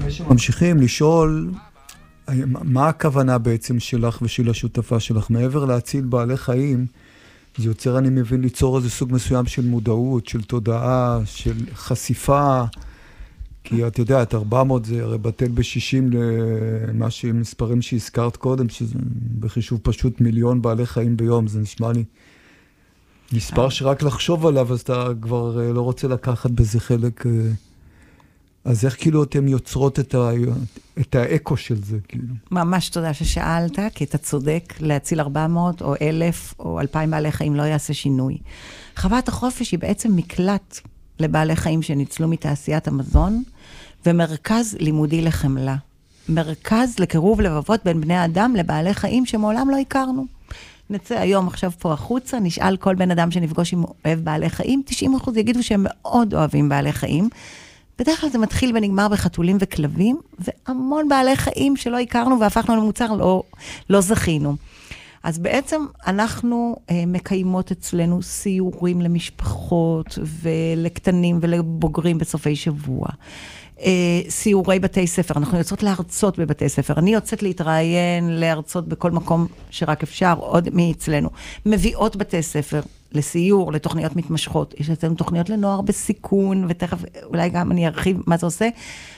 לפני שממשיכים לשאול, מה הכוונה בעצם שלך ושל השותפה שלך? מעבר להציל בעלי חיים, זה יוצר, אני מבין, ליצור איזה סוג מסוים של מודעות, של תודעה, של חשיפה, כי את יודעת, 400 זה הרי בטל ב-60 למה שמספרים שהזכרת קודם, שזה בחישוב פשוט 1,000,000 בעלי חיים ביום, זה נשמע לי מספר שרק לחשוב עליו, אז אתה כבר לא רוצה לקחת בזה חלק. אז איך כאילו אתם יוצרות את האקו של זה, כאילו? ממש תודה ששאלת, כי אתה צודק, להציל 400 או 1,000 או 2,000 בעלי חיים לא יעשה שינוי. חוות החופש היא בעצם מקלט לבעלי חיים שניצלו מתעשיית המזון, ומרכז לימודי לחמלה. מרכז לקירוב לבבות בין בני אדם לבעלי חיים שמעולם לא הכרנו. נצא היום עכשיו פה החוצה, נשאל כל בן אדם שנפגוש אם הוא אוהב בעלי חיים, 90% יגידו שהם מאוד אוהבים בעלי חיים. בדרך כלל זה מתחיל ונגמר בחתולים וכלבים, והמון בעלי חיים שלא הכרנו והפכנו למוצר, לא זכינו. אז בעצם אנחנו מקיימות אצלנו סיורים למשפחות ולקטנים ולבוגרים בסופי שבוע. סיורי בתי ספר, אנחנו יוצאות להרצות בבתי ספר, אני יוצאת להתראיין, להרצות בכל מקום שרק אפשר, עוד מאצלנו. מביאות בתי ספר לסיור, לתוכניות מתמשכות, יש אצלנו תוכניות לנוער בסיכון, ותכף אולי גם אני ארחיב מה זה עושה,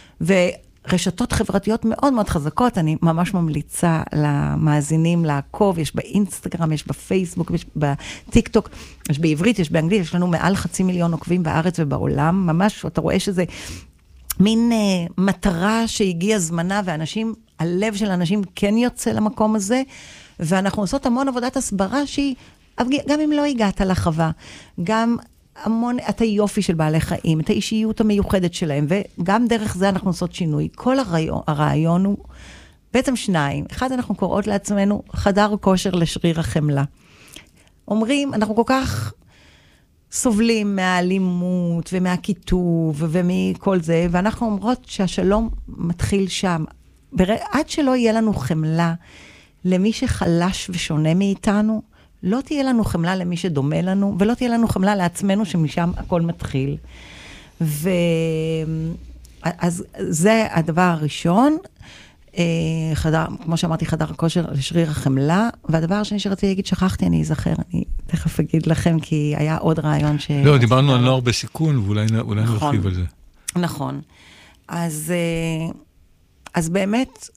ורשתות חברתיות מאוד מאוד חזקות, אני ממש ממליצה למאזינים לעקוב, יש באינסטגרם, יש בפייסבוק, יש בטיקטוק, יש בעברית, יש באנגלית, יש לנו מעל 500,000 עוקבים בארץ ובעולם, ממש אתה רואה שזה מין מטרה שהגיעה זמנה, ואנשים, הלב של האנשים כן יוצא למקום הזה, ואנחנו עושות המון עבודת הסברה שהיא, גם אם לא הגעת לחווה, גם המון, את היופי של בעלי חיים, את האישיות המיוחדת שלהם, וגם דרך זה אנחנו עושות שינוי. כל הרעיון הוא בעצם שניים. אחד, אנחנו קוראות לעצמנו חדר כושר לשריר החמלה. אומרים, אנחנו כל כך סובלים מהאלימות ומהכיתוב ומכל זה, ואנחנו אומרות שהשלום מתחיל שם. עד שלא יהיה לנו חמלה למי שחלש ושונה מאיתנו, לא תהיה לנו חמלה למי שדומה לנו, ולא תהיה לנו חמלה לעצמנו שמשם הכל מתחיל. אז זה הדבר הראשון, כמו שאמרתי, חדר הכושר לשריר החמלה, והדבר השני שרציתי להגיד, שכחתי, אני אזכר, אני תכף אגיד לכם, כי היה עוד רעיון לא, דיברנו על נוער בסיכון, ואולי נרחיב על זה. נכון. אז באמת,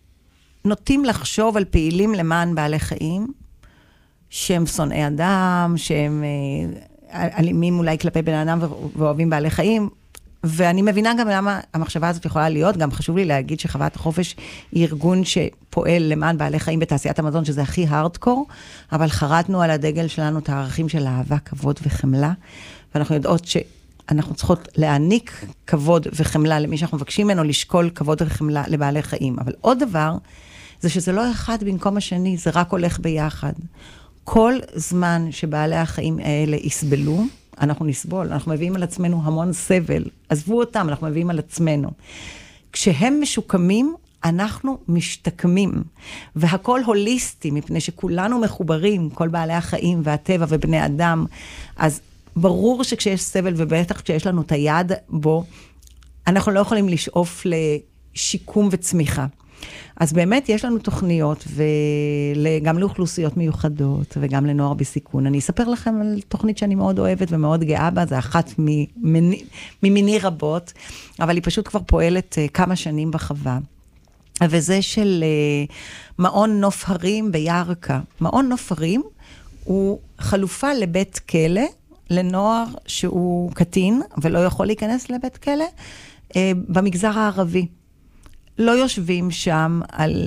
נוטים לחשוב על פעילים למען בעלי חיים, שהם שונאי אדם, שהם אלימים אולי כלפי בן אדם ואוהבים בעלי חיים, ואני מבינה גם למה המחשבה הזאת יכולה להיות, גם חשוב לי להגיד שחוות החופש היא ארגון שפועל למען בעלי חיים בתעשיית המזון, שזה הכי הארדקור, אבל חרטנו על הדגל שלנו את הערכים של אהבה, כבוד וחמלה, ואנחנו יודעות שאנחנו צריכות להעניק כבוד וחמלה למי שאנחנו מבקשים ממנו, לשקול כבוד וחמלה לבעלי חיים. אבל עוד דבר, זה שזה לא אחד במקום השני, זה רק הולך ביחד. כל זמן שבעלי החיים האלה יסבלו, אנחנו נסבול, אנחנו מביאים על עצמנו המון סבל, עזבו אותם, אנחנו מביאים על עצמנו. כשהם משוקמים, אנחנו משתקמים, והכל הוליסטי, מפני שכולנו מחוברים, כל בעלי החיים והטבע ובני אדם, אז ברור שכשיש סבל, ובטח כשיש לנו את היד בו, אנחנו לא יכולים לשאוף לשיקום וצמיחה. אז באמת יש לנו תוכניות, וגם לאוכלוסיות מיוחדות, וגם לנוער בסיכון. אני אספר לכם על תוכנית שאני מאוד אוהבת ומאוד גאה בה, זה אחת ממיני רבות, אבל היא פשוט כבר פועלת כמה שנים בחווה. וזה של מעון נוף הרים בירכא. מעון נוף הרים הוא חלופה לבית כלא, לנוער שהוא קטין, ולא יכול להיכנס לבית כלא, במגזר הערבי. לא יושבים שם על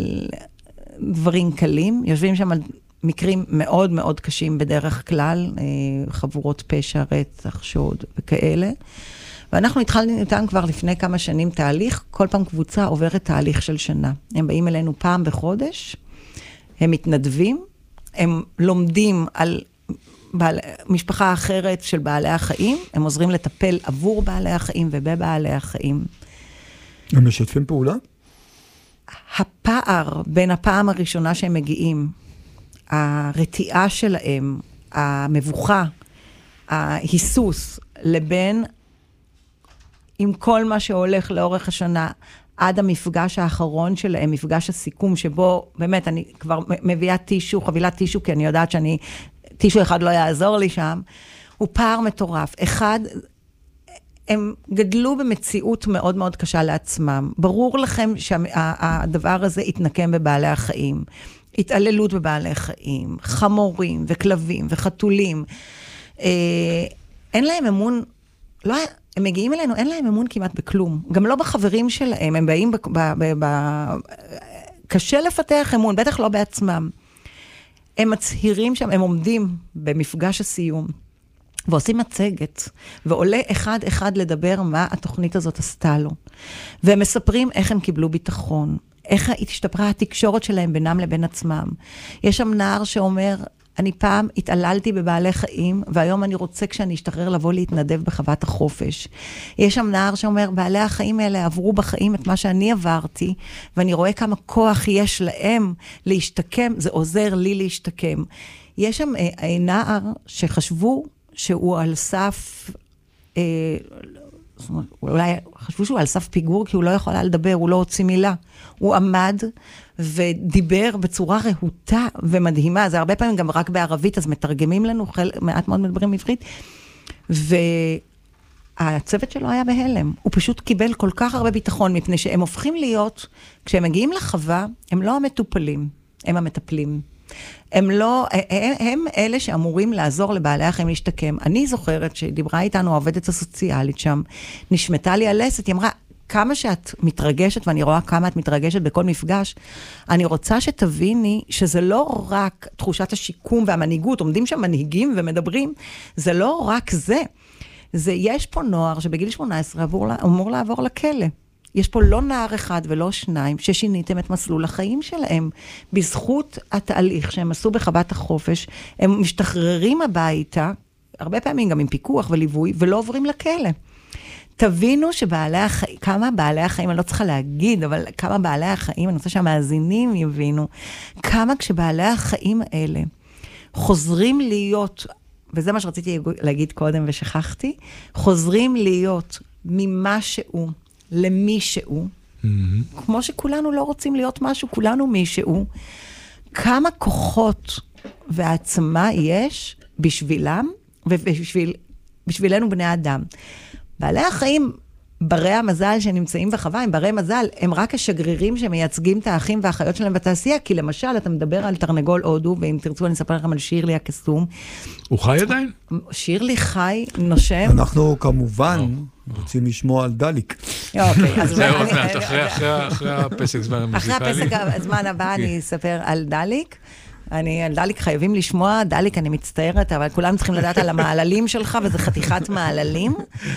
דברים קלים, יושבים שם על מקרים מאוד מאוד קשים בדרך כלל, חבורות פשע, רצח, שוד וכאלה. ואנחנו התחלנו איתם כבר לפני כמה שנים תהליך, כל פעם קבוצה עוברת תהליך של שנה. הם באים אלינו פעם בחודש, הם מתנדבים, הם לומדים על משפחה אחרת של בעלי החיים, הם עוזרים לטפל עבור בעלי החיים ובבעלי החיים. הם משתפים פעולה? הפער בין הפעם הראשונה שהם מגיעים, הרתיעה שלהם, המבוכה, ההיסוס, לבין עם כל מה שהולך לאורך השנה, עד המפגש האחרון שלהם, מפגש הסיכום, שבו באמת אני כבר מביאה טישו, חבילת טישו, כי אני יודעת טישו אחד לא יעזור לי שם, הוא פער מטורף. אחד, הם גדלו במציאות מאוד מאוד קשה לעצמם. ברור לכם שהדבר הזה יתנקם בבעלי החיים. התעללות בבעלי חיים, חמורים וכלבים וחתולים. אין להם אמון, הם מגיעים אלינו, אין להם אמון כמעט בכלום. גם לא בחברים שלהם, הם באים קשה לפתח אמון, בטח לא בעצמם. הם מצהירים שם, הם עומדים במפגש הסיום. ועושים מצגת, ועולה אחד לדבר מה התוכנית הזאת עשתה לו. והם מספרים איך הם קיבלו ביטחון, איך השתפרה התקשורת שלהם בינם לבין עצמם. יש שם נער שאומר, אני פעם התעללתי בבעלי חיים, והיום אני רוצה כשאני אשתחרר לבוא להתנדב בחוות החופש. יש שם נער שאומר, בעלי החיים האלה עברו בחיים את מה שאני עברתי, ואני רואה כמה כוח יש להם להשתקם, זה עוזר לי להשתקם. יש שם נער שחשבו, שהוא על סף, אולי חשבו שהוא על סף פיגור, כי הוא לא יכול לדבר, הוא לא הוציא מילה. הוא עמד ודיבר בצורה רהוטה ומדהימה. זה הרבה פעמים גם רק בערבית, אז מתרגמים לנו, מעט מאוד מדברים עברית. והצוות שלו היה בהלם. הוא פשוט קיבל כל כך הרבה ביטחון, מפני שהם הופכים להיות, כשהם מגיעים לחווה, הם לא המטופלים, הם המטפלים. הם אלה שאמורים לעזור לבעלי החיים להשתקם. אני זוכרת שדיברה איתנו העובדת הסוציאלית שם, נשמתה לי הלסת, היא אמרה, כמה שאת מתרגשת, ואני רואה כמה את מתרגשת בכל מפגש, אני רוצה שתביני שזה לא רק תחושת השיקום והמנהיגות, עומדים שם מנהיגים ומדברים, זה לא רק זה. יש פה נוער שבגיל 18 אמור לעבור לכלא. יש פה לא נער אחד ולא שניים ששיניתם את מסלול החיים שלהם. בזכות התהליך שהם עשו בחוות החופש, הם משתחררים הביתה, הרבה פעמים גם עם פיקוח וליווי, ולא עוברים לכלא. תבינו כמה בעלי החיים, אני לא צריכה להגיד, אבל כמה בעלי החיים, אני רוצה שהמאזינים יבינו, כמה כשבעלי החיים האלה חוזרים להיות, וזה מה שרציתי להגיד קודם ושכחתי, חוזרים להיות ממה שהוא, למי שהוא, כמו שכולנו לא רוצים להיות משהו, כולנו מישהו, כמה כוחות והעצמה יש בשבילם, ובשבילנו בני אדם. בעלי החיים, ברי המזל שנמצאים בחווה, הם ברי מזל, הם רק השגרירים שמייצגים את האחים והאחיות שלהם בתעשייה, כי למשל, אתה מדבר על תרנגול הודו, ואם תרצו אני אספר לכם על שירלי הקסום. הוא חי עדיין? שירלי חי, נושם. אנחנו כמובן רוצים לשמוע על דליק. אוקיי, אז זה עוד מעט, אחרי הפסק זמן המוזיקלי. אחרי הפסק הזמן הבא אני אספר על דליק. על דליק חייבים לשמוע, דליק אני מצטערת, אבל כולם צריכים לדעת על המעללים שלך, וזה חתיכת מעללים.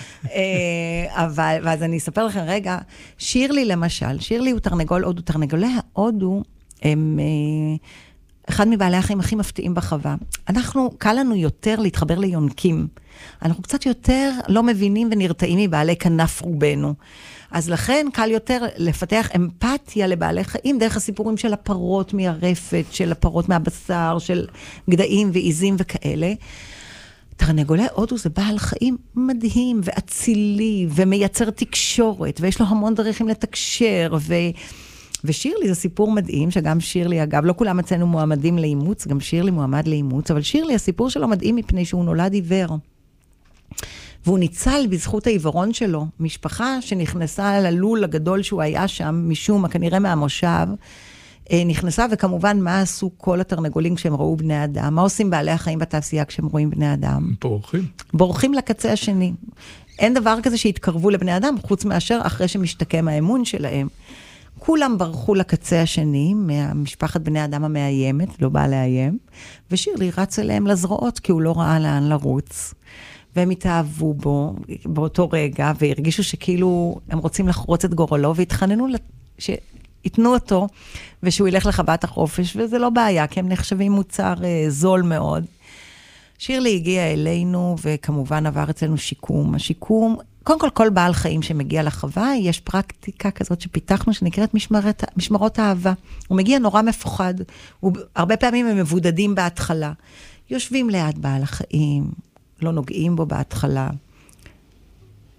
ואז אני אספר לכם רגע, שירלי למשל, שירלי הוא תרנגול הודו, תרנגולי ההודו הם אחד מבעלי החיים הכי מפתיעים בחווה. קל לנו יותר להתחבר ליונקים. אנחנו קצת יותר לא מבינים ונרתעים מבעלי כנף רובנו. אז לכן קל יותר לפתח אמפתיה לבעלי חיים דרך הסיפורים של הפרות מהרפת, של הפרות מהבשר, של גדיים ועיזים וכאלה. תרנגולי הודו זה בעל חיים מדהים ואצילי ומייצר תקשורת, ויש לו המון דרכים לתקשר, ושירלי זה סיפור מדהים, שגם שירלי, אגב, לא כולם אצלנו מועמדים לאימוץ, גם שירלי מועמד לאימוץ, אבל שירלי, הסיפור שלו מדהים מפני שהוא נולד עיוור. והוא ניצל בזכות העיוורון שלו, משפחה שנכנסה ללול הגדול שהוא היה שם, משום, כנראה מהמושב, נכנסה, וכמובן מה עשו כל התרנגולים כשהם ראו בני אדם, מה עושים בעלי החיים בתעשייה כשהם רואים בני אדם? בורחים. בורחים לקצה השני. אין דבר כזה שהתקרבו לבני אדם, חוץ מאשר אחרי שמשתקם האמון שלהם. כולם ברחו לקצה השני, מהמשפחת בני אדם המאיימת, לא בא לאיים, ושירלי רץ אליהם לזרועות, כי הוא לא ראה לאן לרוץ. והם התאהבו בו באותו רגע, והרגישו שכאילו הם רוצים לחרוץ את גורלו, והתחננו שיתנו אותו, ושהוא ילך לחוות החופש, וזה לא בעיה, כי הם נחשבים מוצר זול מאוד. שירלי הגיע אלינו, וכמובן עבר אצלנו שיקום. השיקום, קודם כל, כל בעל חיים שמגיע לחווה, יש פרקטיקה כזאת שפיתחנו, שנקראת משמרות אהבה. הוא מגיע נורא מפוחד, הרבה פעמים הם מבודדים בהתחלה. יושבים ליד בעל החיים, לא נוגעים בו בהתחלה.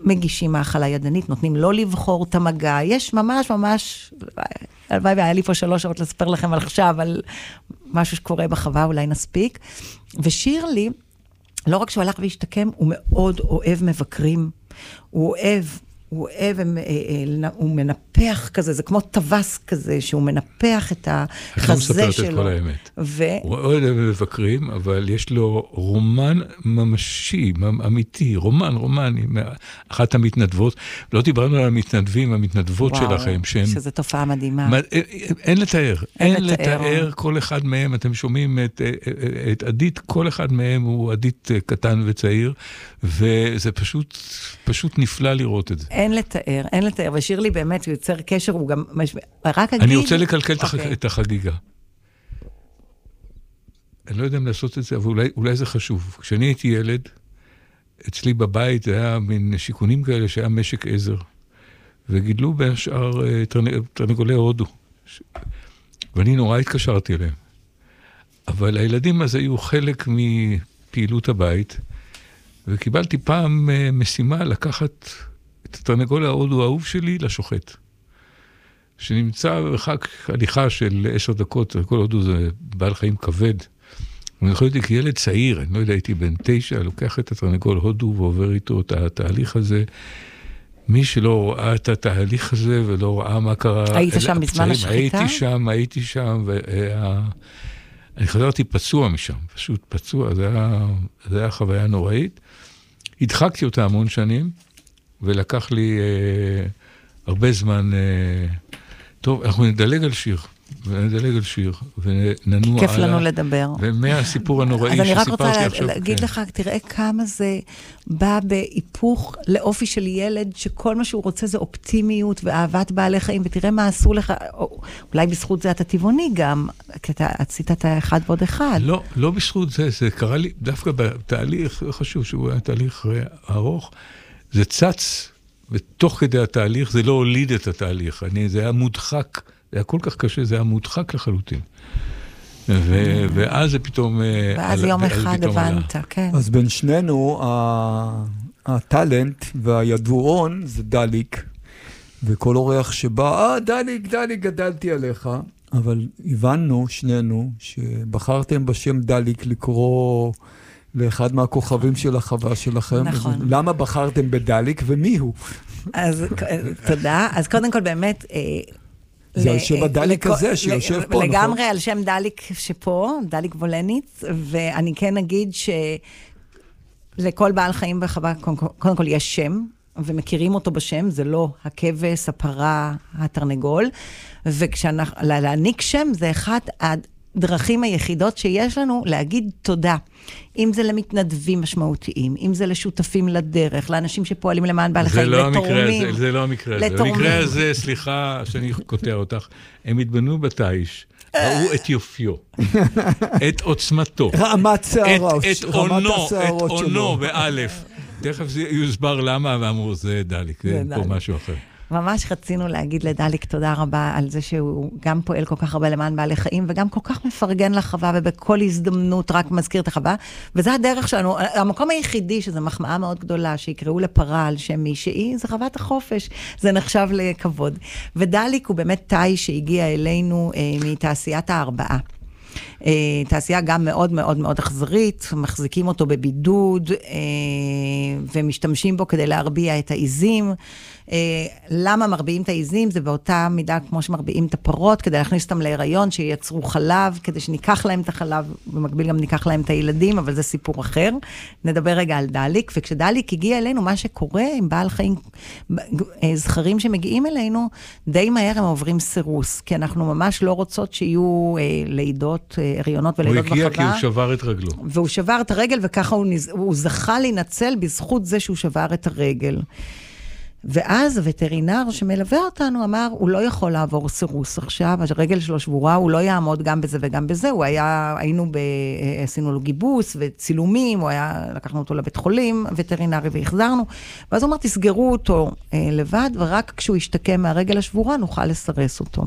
מגישים מאכלה ידנית, נותנים לא לבחור את המגע, יש ממש, הלוואי והיה לי פה 3 שעות לספר לכם על עכשיו, על משהו שקורה בחווה, אולי נספיק. ושירלי, לא רק שהוא הלך והשתקם, הוא מאוד אוהב מבקרים, הוא מנפח כזה, זה כמו טווס כזה, שהוא מנפח את החזה שלו. אני לא מספרת את כל האמת. הוא אוהב מבקרים, אבל יש לו רומן ממשי, אמיתי, רומן, אחת המתנדבות, לא דיברנו על המתנדבים, המתנדבות שלכם, שזו תופעה מדהימה. אין לתאר, כל אחד מהם, אתם שומעים את עדית, כל אחד מהם הוא עדית קטן וצעיר, וזה פשוט נפלא לראות את זה. אין לתאר, ושירלי באמת יוצר קשר, הוא גם, רק אגיד... אני רוצה לקלקל את החגיגה. אני לא יודע אם לעשות את זה, אבל אולי זה חשוב. כשאני הייתי ילד, אצלי בבית זה היה מין שיקונים כאלה שהיה משק עזר, וגידלו בשאר תרנגולי הודו. ואני נורא התקשרתי אליהם. אבל הילדים אז היו חלק מפעילות הבית, וקיבלתי פעם משימה לקחת את התרנגול ההודו האהוב שלי לשוחט. שנמצא במרחק הליכה של 10 דקות, תרנגול הודו זה בעל חיים כבד. אני יכול להיות כילד צעיר, אני לא יודע, הייתי בן 9, לוקח את התרנגול הודו ועובר איתו את התהליך הזה. מי שלא ראה את התהליך הזה ולא ראה מה קרה... היית שם בזמן השחיטה? הייתי שם, אני חזרתי פצוע משם, פשוט פצוע, זה היה חוויה נוראית. הדחקתי אותה המון שנים, ולקח לי הרבה זמן... טוב, אנחנו נדלג על שיר, וננוע כיף לנו לדבר. ומהסיפור הנוראי שסיפרתי עכשיו... אז אני רק רוצה להגיד לך, תראה כמה זה בא בהיפוך לאופי של ילד, שכל מה שהוא רוצה זה אופטימיות ואהבת בעלי חיים, ותראה מה עשו לך, אולי בזכות זה אתה טבעוני גם, כי אתה עשית את האחד ועוד אחד. לא בזכות זה קרה לי, דווקא בתהליך, חשוב שהוא היה תהליך ארוך, זה צץ, ותוך כדי התהליך, זה לא הוליד את התהליך, זה היה מודחק, זה היה כל כך קשה, זה היה מודחק לחלוטין. ואז זה פתאום... ואז יום אחד הבנת, כן. אז בין שנינו, הטלנט והידועון זה דליק, וכל אורח שבא, דליק, גדלתי עליך, אבל הבנו שנינו שבחרתם בשם דליק לקרוא לאחד מהכוכבים של החווה שלכם. נכון. למה בחרתם בדליק ומי הוא? אז תודה. אז קודם כל באמת... זה על שם הדליק הזה שיושב פה, נכון? לגמרי על שם דליק שפה, דליק וולניץ, ואני כן אגיד שלכל בעל חיים בחווה, קודם כל יש שם, ומכירים אותו בשם, זה לא הכבש, הפרה, התרנגול, להעניק שם זה אחת הדרכים היחידות שיש לנו להגיד תודה. אם זה למתנדבים משמעותיים, אם זה לשותפים לדרך, לאנשים שפועלים למען בעלי חיים, לתורמים. זה לא המקרה הזה. במקרה הזה, סליחה שאני קוטע אותך, הם התבנו בתאיש, ראו את יופיו, את עוצמתו, רמת שערות, את עונו באלף. תכף זה יוסבר למה, ואמרו, זה דליק, זה פה משהו אחר. ממש רצינו להגיד לדליק תודה רבה על זה שהוא גם פועל כל כך הרבה למען בעלי חיים, וגם כל כך מפרגן לחווה, ובכל הזדמנות רק מזכיר את החווה, וזה הדרך שלנו. המקום היחידי, שזו מחמאה מאוד גדולה, שיקראו לפרה על שם מישהי, זה חוות החופש. זה נחשב לכבוד. ודליק הוא באמת תאי שהגיע אלינו מתעשיית הארבעה. תעשייה גם מאוד מאוד מאוד אכזרית, מחזיקים אותו בבידוד, ומשתמשים בו כדי להרביע את העיזים. למה מרביעים את העיזים? זה באותה מידה כמו שמרביעים את הפרות, כדי להכניס אותם להיריון, שייצרו חלב, כדי שניקח להם את החלב, במקביל גם ניקח להם את הילדים, אבל זה סיפור אחר. נדבר רגע על דליק, וכשדליק הגיע אלינו, מה שקורה עם בעל חיים, זכרים שמגיעים אלינו, די מהר הם עוברים סירוס, כי אנחנו ממש לא רוצות שיהיו לידות, הריונות ולידות בחווה. הוא הגיע כי הוא שבר את רגלו. והוא שבר את הרגל, וככה הוא זכה להינצל בזכות זה שהוא שבר את הרגל. ואז הווטרינר שמלווה אותנו אמר, הוא לא יכול לעבור סירוס עכשיו, הרגל שלו שבורה, הוא לא יעמוד גם בזה וגם בזה, עשינו לו גיבוס וצילומים, לקחנו אותו לבית חולים, וטרינרי והחזרנו, ואז הוא אמר, תסגרו אותו לבד, ורק כשהוא ישתקם מהרגל השבורה, נוכל לסרס אותו.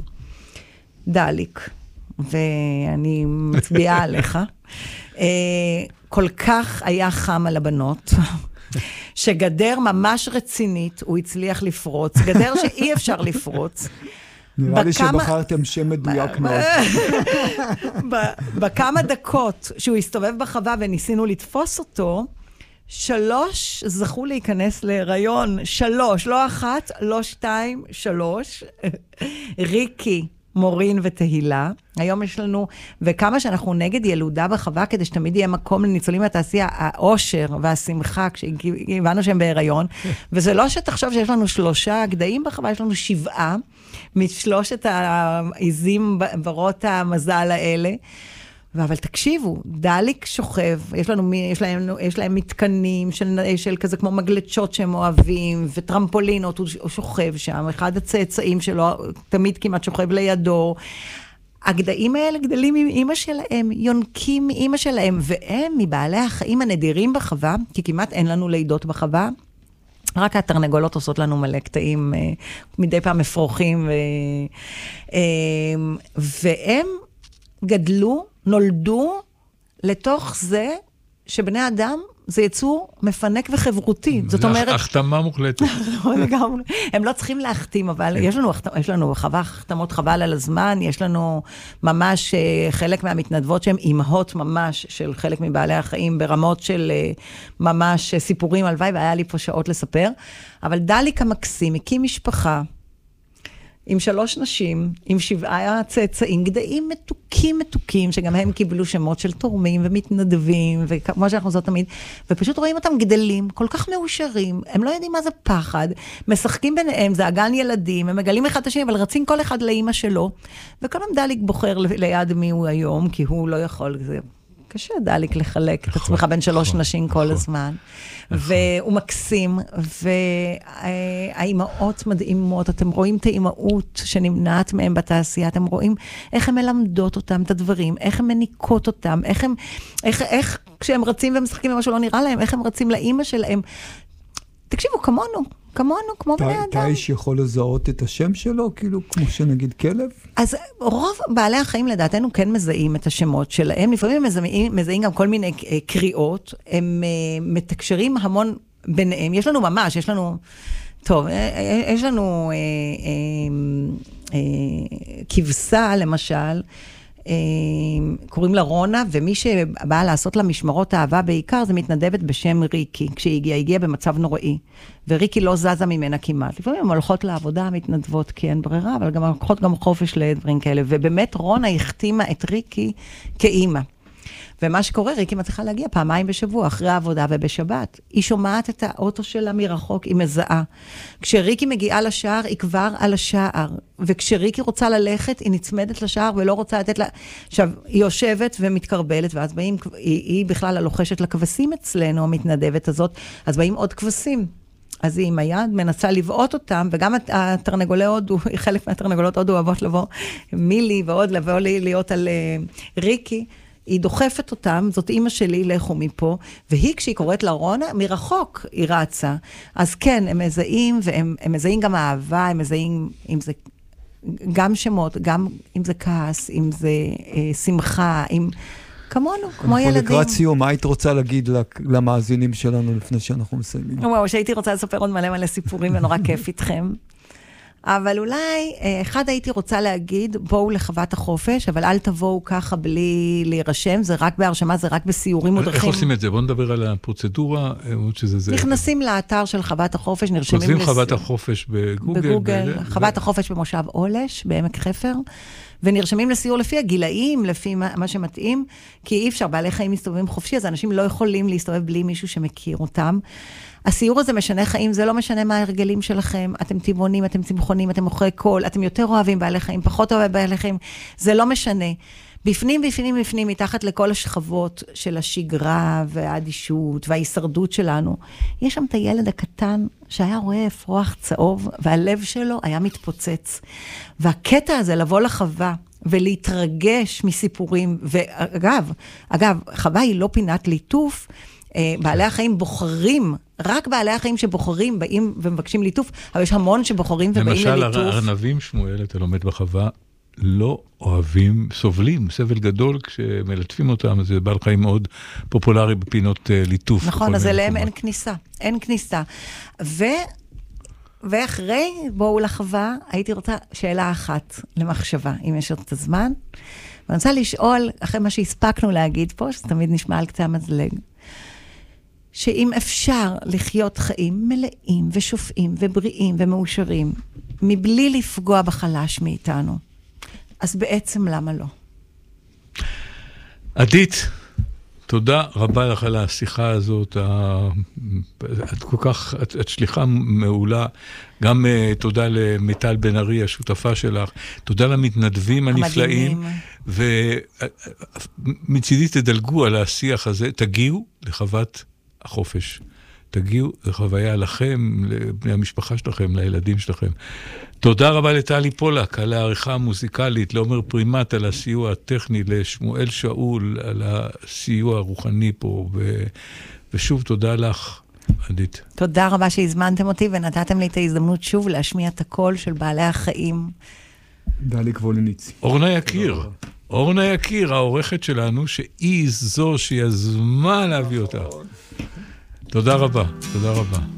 דליק, ואני מצביעה עליך, כל כך היה חם על הבנות, שגדר ממש רצינית, הוא הצליח לפרוץ, גדר שאי אפשר לפרוץ. נראה לי שבחרתם שם מדויק מאוד. בכמה דקות שהוא הסתובב בחווה וניסינו לתפוס אותו, 3 זכו להיכנס להיריון, 3, לא 1, לא 2, 3. ריקי, מורין ותהילה. היום יש לנו, וכמה שאנחנו נגד ילודה בחווה, כדי שתמיד יהיה מקום לניצולים מהתעשייה, העושר והשמחה, כשהבנו שהם בהיריון, וזה לא שתחשוב שיש לנו 3 גדיים בחווה, יש לנו 7, משלושת העיזים ברות המזל האלה. אבל תקשיבו, דליק שוכב, יש להם מתקנים של כזה כמו מגלצ'ות שהם אוהבים, וטרמפולינות, הוא שוכב שם, אחד הצאצאים שלו תמיד כמעט שוכב לידו. הגדיים האלה גדלים עם אמא שלהם, יונקים מאמא שלהם, והם מבעלי החיים הנדירים בחווה, כי כמעט אין לנו לידות בחווה, רק התרנגולות עושות לנו מלא קטעים, מדי פעם מפרוחים, והם גדלו, נולדו לתוך זה שבני אדם זה יצור מפנק וחברותי. זאת אומרת... החתמה מוחלטת. הם לא צריכים להחתים, אבל יש לנו החתמות חבל על הזמן, יש לנו ממש חלק מהמתנדבות שהן אימהות ממש של חלק מבעלי החיים, ברמות של ממש סיפורים הלוואי, והיה לי פה שעות לספר. אבל דליק המקסים, הקים משפחה, עם 3 נשים, עם 7 צאצאים, גדיים מתוקים, שגם הם קיבלו שמות של תורמים ומתנדבים, וכמו שאנחנו זאת תמיד, ופשוט רואים אותם גדלים, כל כך מאושרים, הם לא יודעים מה זה פחד, משחקים ביניהם, זה אגן ילדים, הם מגלים אחד את השני, אבל רצים כל אחד לאמא שלו, וכל דליק בוחר ליד מי הוא היום, כי הוא לא יכול, זה קשה דליק לחלק את עצמך בין 3 נשים כל הזמן. והוא מקסים, והאימהות מדהימות, אתם רואים את האימהות שנמנעת מהם בתעשייה, אתם רואים איך הן מלמדות אותם את הדברים, איך הן מניקות אותם, איך כשהם רצים ומשחקים במשהו לא נראה להם, איך הם רצים לאמא שלהם. תקשיבו, כמונו, כמו בני אדם. אתה איש יכול לזהות את השם שלו, כאילו, כמו שנגיד כלב? אז רוב בעלי החיים לדעתנו כן מזהים את השמות שלהם, לפעמים הם מזהים גם כל מיני קריאות, הם מתקשרים המון ביניהם, יש לנו כבשה למשל, קוראים לה רונה, ומי שבאה לעשות לה משמרות אהבה בעיקר, זה מתנדבת בשם ריקי, כשהיא הגיעה במצב נוראי, וריקי לא זזה ממנה כמעט. לפעמים הן הולכות לעבודה, מתנדבות כי אין ברירה, אבל גם הולכות גם חופש לדברים כאלה, ובאמת רונה החתימה את ריקי כאימא. ומה שקורה, ריקי מצליחה להגיע 2 בשבוע, אחרי העבודה ובשבת. היא שומעת את האוטו שלה מרחוק, היא מזהה. כשריקי מגיעה לשער, היא כבר על השער. וכשריקי רוצה ללכת, היא נצמדת לשער ולא רוצה לתת לה... עכשיו, היא יושבת ומתקרבלת, ואז באים, היא בכלל הלוחשת לכבשים אצלנו, המתנדבת הזאת, אז באים עוד כבשים. אז היא עם היד מנסה לבעוט אותם, וגם התרנגולי הודו, חלק מהתרנגולות הודו אוהבות לבוא, מילי ועוד לבוא להיות על ריקי, היא דוחפת אותם, זאת אמא שלי, לכו מפה, והיא כשהיא קוראת לה רונה, מרחוק היא רצה. אז כן, הם מזהים, והם מזהים גם אהבה, הם מזהים, אם זה גם שמות, גם אם זה כעס, אם זה שמחה, כמונו, כמו ילדים. לקראת סיום, מה היית רוצה להגיד למאזינים שלנו לפני שאנחנו מסיימים? וואו, שהייתי רוצה לספר עוד מלא סיפורים, ונורא כיף איתכם. אבל אולי, אחד הייתי רוצה להגיד, בואו לחוות החופש, אבל אל תבואו ככה בלי להירשם, זה רק בהרשמה, זה רק בסיורים מודרכים. איך עושים את זה? בואו נדבר על הפרוצדורה. נכנסים לאתר של חוות החופש, נרשמים... כותבים חוות החופש בגוגל. חוות החופש במושב אולש, בעמק חפר, ונרשמים לסיור לפי הגילאים, לפי מה שמתאים, כי אי אפשר, בעלי חיים מסתובבים חופשי, אז אנשים לא יכולים להסתובב בלי מישהו שמכיר אותם. הסיור הזה משנה חיים, זה לא משנה מה ההרגלים שלכם, אתם טבעונים, אתם צמחונים, אתם אוכלי קול, אתם יותר אוהבים בעלי חיים, פחות אוהבים בעלי חיים, זה לא משנה. בפנים, מתחת לכל השכבות של השגרה והאדישות וההישרדות שלנו, יש שם את הילד הקטן שהיה רואה אפרוח צהוב, והלב שלו היה מתפוצץ. והקטע הזה לבוא לחווה, ולהתרגש מסיפורים, ואגב, חווה היא לא פינת ליטוף, בעלי החיים בוחרים, רק בעלי החיים שבוחרים באים ומבקשים ליטוף, אבל יש המון שבוחרים ובאים לליטוף. למשל, הארנבים, שמואל, אתה לומד בחווה, לא אוהבים, סובלים, סבל גדול כשמלטפים אותם, זה בעל חיים מאוד פופולרי בפינות ליטוף. נכון, אז אליהם אין כניסה, אין כניסה. ואחרי בואו לחווה, הייתי רוצה שאלה אחת למחשבה, אם יש עוד את הזמן. ואני רוצה לשאול, אחרי מה שהספקנו להגיד פה, שזה תמיד נשמע על קצה המזלג, שאם אפשר לחיות חיים מלאים ושופעים ובריאים ומאושרים, מבלי לפגוע בחלש מאיתנו, אז בעצם למה לא? עדית, תודה רבה לך על השיחה הזאת, את כל כך, את שליחה מעולה, גם תודה למיטל בן ארי, השותפה שלך, תודה למתנדבים הנפלאים, ומצידי תדלגו על השיח הזה, תגיעו לחוות החופש, תגיעו לחוויה לכם, לבני המשפחה שלכם, לילדים שלכם. תודה רבה לטלי פולק על העריכה המוזיקלית, לעומר פרימט על הסיוע הטכני, לשמואל שאול על הסיוע הרוחני פה, ושוב תודה לך, עדית. תודה רבה שהזמנתם אותי ונתתם לי את ההזדמנות שוב להשמיע את הקול של בעלי החיים. דלי קבוליניץ. אורנה יקיר, העורכת שלנו, שהיא זו שיזמה להביא אותה. תודה רבה, תודה רבה.